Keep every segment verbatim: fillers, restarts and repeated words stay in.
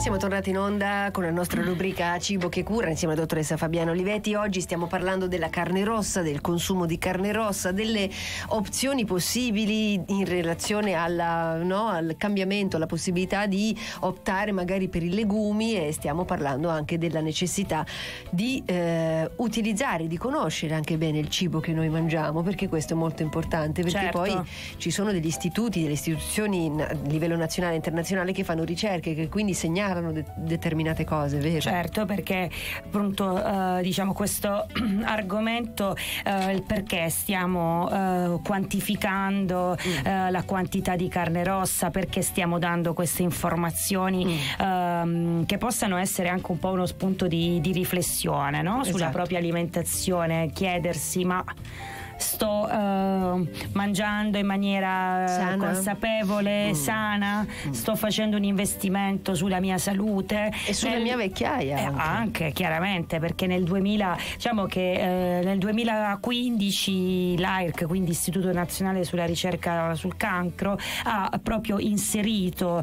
Siamo tornati in onda con la nostra rubrica Cibo che cura insieme alla dottoressa Fabiana Olivetti. Oggi stiamo parlando della carne rossa, del consumo di carne rossa, delle opzioni possibili in relazione alla, no, al cambiamento, alla possibilità di optare magari per i legumi, e stiamo parlando anche della necessità di eh, utilizzare, di conoscere anche bene il cibo che noi mangiamo, perché questo è molto importante, perché certo. Poi ci sono degli istituti, delle istituzioni a livello nazionale e internazionale che fanno ricerche, che quindi segnalano De- determinate cose, vero? Certo, perché appunto uh, diciamo questo argomento, uh, il perché stiamo uh, quantificando mm. uh, la quantità di carne rossa, perché stiamo dando queste informazioni mm. uh, che possano essere anche un po' uno spunto di, di riflessione, no? Sulla Esatto. propria alimentazione, chiedersi ma sto uh, mangiando in maniera sana. consapevole, mm. sana, mm. sto facendo un investimento sulla mia salute e sulla nel, mia vecchiaia eh, anche. anche chiaramente, perché nel duemila diciamo che eh, nel duemilaquindici l'A I R C, quindi Istituto Nazionale sulla Ricerca sul Cancro, ha proprio inserito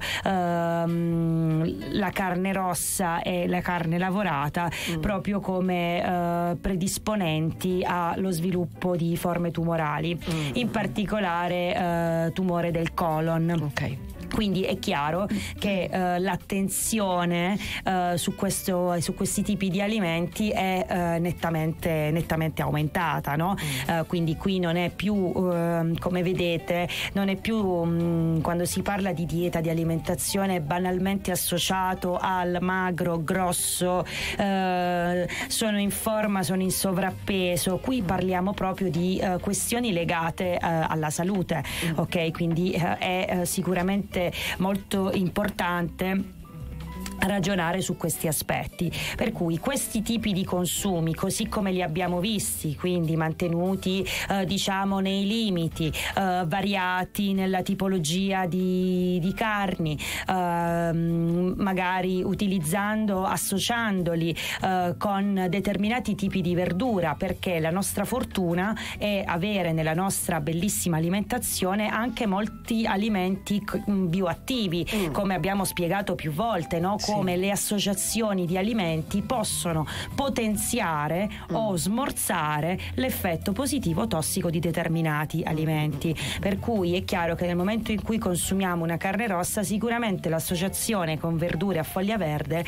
ehm, la carne rossa e la carne lavorata mm. proprio come eh, predisponenti allo sviluppo di forme tumorali, mm. in particolare eh, tumore del colon. Ok. Quindi è chiaro che eh, l'attenzione eh, su, questo, su questi tipi di alimenti è eh, nettamente, nettamente aumentata, no? Mm. Eh, quindi qui non è più, eh, come vedete, non è più mh, quando si parla di dieta, di alimentazione, banalmente associato al magro, grosso, eh, sono in forma, sono in sovrappeso. Qui parliamo proprio di eh, questioni legate eh, alla salute, mm. ok? Quindi eh, è eh, sicuramente molto importante ragionare su questi aspetti, per cui questi tipi di consumi, così come li abbiamo visti, quindi mantenuti eh, diciamo nei limiti, eh, variati nella tipologia di, di carni, eh, magari utilizzando, associandoli eh, con determinati tipi di verdura, perché la nostra fortuna è avere nella nostra bellissima alimentazione anche molti alimenti bioattivi, mm. come abbiamo spiegato più volte, no? Come le associazioni di alimenti possono potenziare mm. o smorzare l'effetto positivo tossico di determinati alimenti. Per cui è chiaro che nel momento in cui consumiamo una carne rossa, sicuramente l'associazione con verdure a foglia verde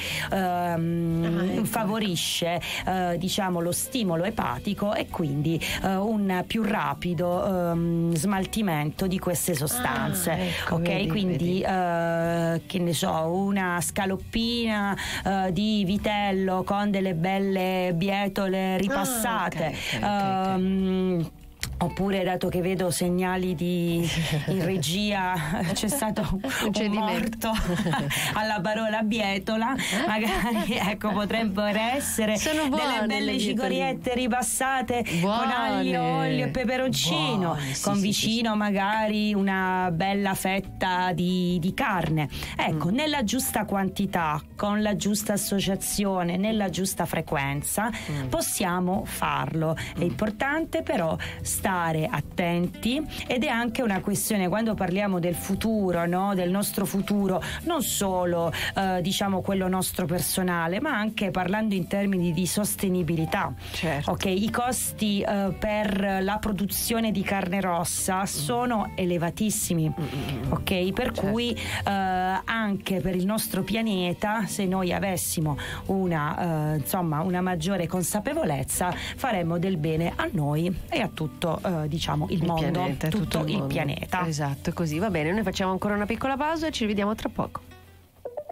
ehm, ah, favorisce eh, diciamo lo stimolo epatico e quindi eh, un più rapido ehm, smaltimento di queste sostanze. Ah, ecco, ok, vedi, quindi vedi. Eh, che ne so, una scaloppina Uh, di vitello con delle belle bietole ripassate, ah, okay, okay, um, okay. Oppure, dato che vedo segnali di in regia, c'è stato un morto alla parola bietola, magari ecco potrebbero essere Sono delle belle cicoriette ripassate buone. Con aglio, olio e peperoncino, buone, sì, con sì, vicino sì. magari una bella fetta di, di carne. Ecco, mm. nella giusta quantità, con la giusta associazione, nella giusta frequenza, mm. possiamo farlo. È mm. importante però stare attenti, ed è anche una questione, quando parliamo del futuro, no? Del nostro futuro, non solo eh, diciamo quello nostro personale, ma anche parlando in termini di sostenibilità. Certo. Ok, i costi eh, per la produzione di carne rossa sono elevatissimi, mm-hmm. ok, per certo. cui eh, anche per il nostro pianeta, se noi avessimo una eh, insomma una maggiore consapevolezza, faremmo del bene a noi e a tutto Uh, diciamo il, il mondo, pianeta, tutto, tutto il, il mondo. pianeta. Esatto, così va bene. Noi facciamo ancora una piccola pausa e ci rivediamo tra poco.